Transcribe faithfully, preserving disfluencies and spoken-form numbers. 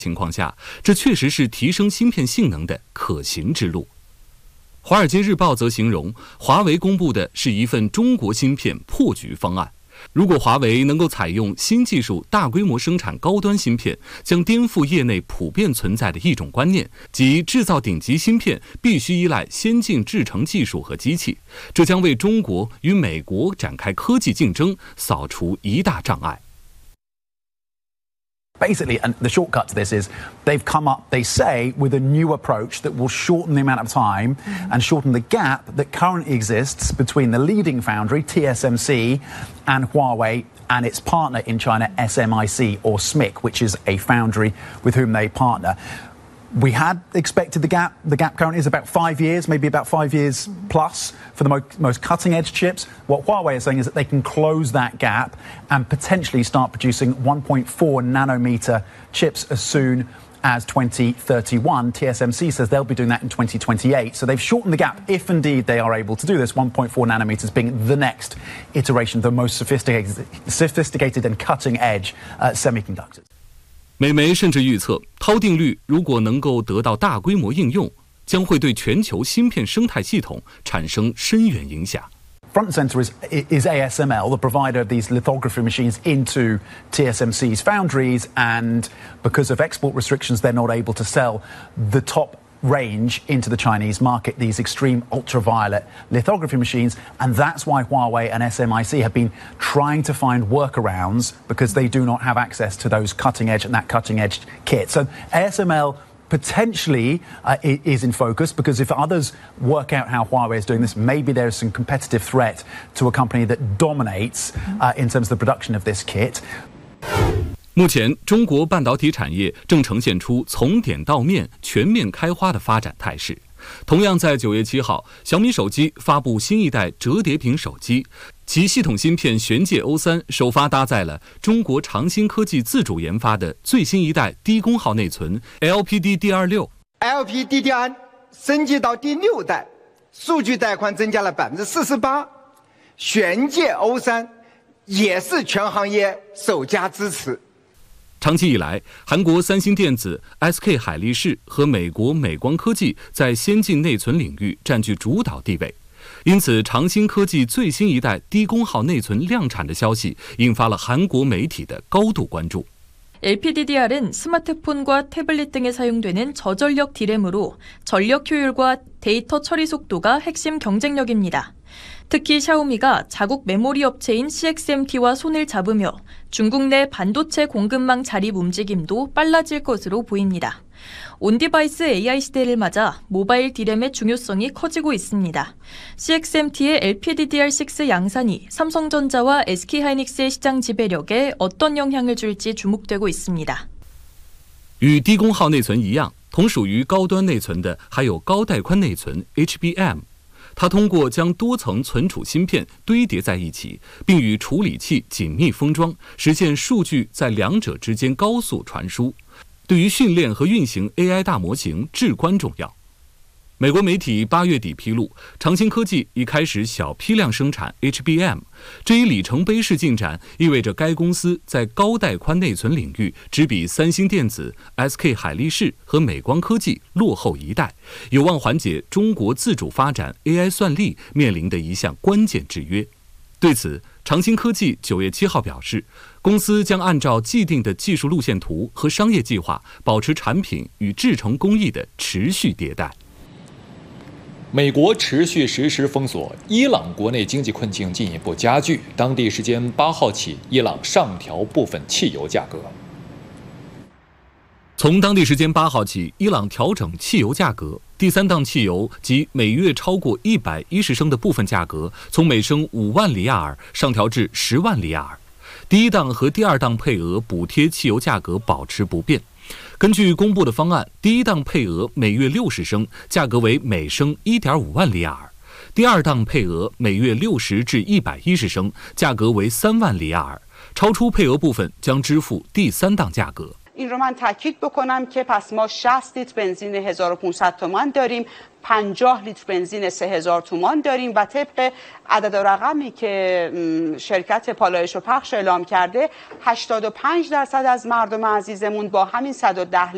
情况下，这确实是提升芯片性能的可行之路。《华尔街日报》则形容，华为公布的是一份中国芯片破局方案。如果华为能够采用新技术大规模生产高端芯片，将颠覆业内普遍存在的一种观念，即制造顶级芯片必须依赖先进制程技术和机器，这将为中国与美国展开科技竞争扫除一大障碍。 Basically, and the shortcut to this is they've come up, they say, with a new approach that will shorten the amount of time and shorten the gap that currently exists between the leading foundry, T S M C, and Huawei and its partner in China, S M I C, or S M I C, which is a foundry with whom they partner. We had expected the gap. The gap currently is about five years, maybe about five years plus for the mo most cutting-edge chips. What Huawei is saying is that they can close that gap and potentially start producing one point four nanometer chips as soon as twenty thirty-one. T S M C says they'll be doing that in twenty twenty-eight. So they've shortened the gap if indeed they are able to do this, one point four nanometers being the next iteration, the most sophisticated, sophisticated and cutting-edge uh, semiconductors. 美媒甚至预测，涛定律如果能够得到大规模应用，将会对全球芯片生态系统产生深远影响。 Front and center is, is A S M L, the provider of these lithography machines into T S M C's foundries, and because of export restrictions, they're not able to sell the top range into the Chinese market, these extreme ultraviolet lithography machines, and that's why Huawei and S M I C have been trying to find workarounds because they do not have access to those cutting edge and that cutting edge kit. So A S M L potentially uh, is in focus because if others work out how Huawei is doing this, maybe there is some competitive threat to a company that dominates uh, in terms of the production of this kit. 目前，中国半导体产业正呈现出从点到面、全面开花的发展态势。同样在九月七号，小米手机发布新一代折叠屏手机，其系统芯片玄界 O 三首发搭载了中国长鑫科技自主研发的最新一代低功耗内存 L P D D R 六。 L P D D R 升级到第六代，数据带宽增加了百分之四十八，玄界 O 三也是全行业首家支持。 长期以来，韩国三星电子、S K 海力士和美国美光科技在先进内存领域占据主导地位，因此长鑫科技最新一代低功耗内存量产的消息引发了韩国媒体的高度关注。 L P D D R은 스마트폰과 태블릿 등에 사용되는 저전력 디램으로 전력 효율과 데이터 처리 속도가 핵심 경쟁력입니다. 특히 샤오미가 자국 메모리 업체인 C X M T와 손을 잡으며 중국 내 반도체 공급망 자립 움직임도 빨라질 것으로 보입니다. 온디바이스 A I 시대를 맞아 모바일 디램의 중요성이 커지고 있습니다. C X M T의 L P D D R 육 양산이 삼성전자와 S K 하이닉스의 시장 지배력에 어떤 영향을 줄지 주목되고 있습니다. 与低功耗内存一样，同属于高端内存的还有高带宽内存 H B M。它通过将多层存储芯片堆叠在一起，并与处理器紧密封装，实现数据在两者之间高速传输，对于训练和运行 A I 大模型至关重要。美国媒体八月底披露，长鑫科技已开始小批量生产 H B M， 这一里程碑式进展意味着该公司在高带宽内存领域只比三星电子、S K 海力士和美光科技落后一代，有望缓解中国自主发展 A I 算力面临的一项关键制约。对此，长鑫科技九月七号表示，公司将按照既定的技术路线图和商业计划，保持产品与制程工艺的持续迭代。 美国持续实施封锁，伊朗国内经济困境进一步加剧。当地时间八号起，伊朗上调部分汽油价格。 从当地时间八号起，伊朗调整汽油价格，第三档汽油及每月超过一百一十升的部分价格，从每升五万里亚尔上调至十万里亚尔。第一档和第二档配额补贴汽油价格保持不变。根据公布的方案，第一档配额每月六十升，价格为每升 一点五万里亚尔；第二档配额每月六十至一百一十升，价格为三万里亚尔。超出配额部分将支付第三档价格。 این رو من تاکید بکنم که پس ما شصت لیتر بنزین هزار و پانصد تومان داریم، پنجاه لیتر بنزین سه هزار تومان داریم و طبق عدد و رقمی که شرکت پالایش و پخش اعلام کرده هشتاد و پنج درصد از مردم عزیزمون با همین صد و ده